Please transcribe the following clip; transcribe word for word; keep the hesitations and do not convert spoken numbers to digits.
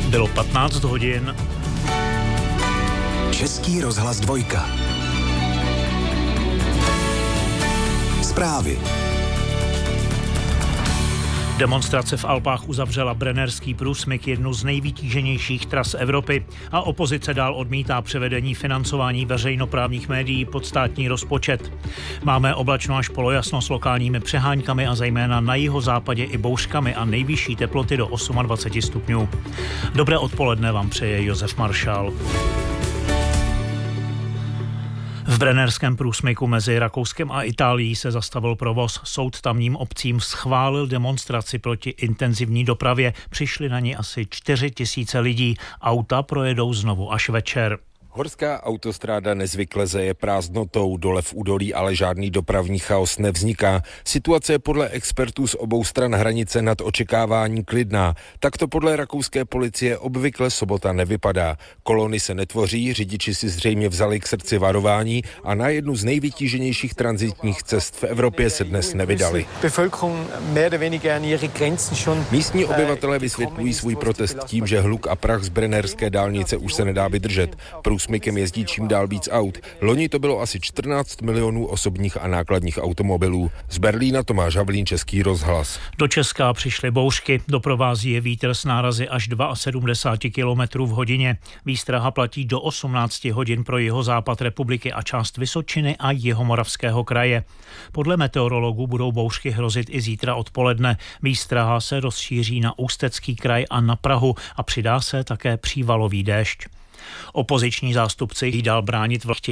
Bylo patnáct hodin. Český rozhlas dvojka. Zprávy. Demonstrace v Alpách uzavřela Brennerský průsmyk, jednu z nejvytíženějších tras Evropy, a opozice dál odmítá převedení financování veřejnoprávních médií pod státní rozpočet. Máme oblačno až polojasno s lokálními přeháňkami a zejména na jihozápadě i bouřkami a nejvyšší teploty do dvacet osm stupňů. Dobré odpoledne vám přeje Josef Maršál. V Brennerském průsmyku mezi Rakouskem a Itálií se zastavil provoz. Soud tamním obcím schválil demonstraci proti intenzivní dopravě. Přišli na ní asi čtyři tisíce lidí. Auta projedou znovu až večer. Horská autostráda nezvykle zeje prázdnotou, dole v údolí ale žádný dopravní chaos nevzniká. Situace je podle expertů z obou stran hranice nad očekávání klidná. Takto podle rakouské policie obvykle sobota nevypadá. Kolony se netvoří, řidiči si zřejmě vzali k srdci varování a na jednu z nejvytíženějších tranzitních cest v Evropě se dnes nevydali. Místní obyvatelé vysvětlují svůj protest tím, že hluk a prach z brennerské dálnice už se nedá vydržet. Průsmykem jezdí čím dál víc aut. Loni to bylo asi čtrnáct milionů osobních a nákladních automobilů. Z Berlína Tomáš Havlín, Český rozhlas. Do Česka přišly bouřky, doprovází je vítr s nárazy až sedmdesát dva kilometrů v hodině. Výstraha platí do osmnáct hodin pro jihozápad republiky a část Vysočiny a Jihomoravského kraje. Podle meteorologů budou bouřky hrozit i zítra odpoledne. Výstraha se rozšíří na Ústecký kraj a na Prahu a přidá se také přívalový déšť. Opoziční zástupci jí dál bránit vlaště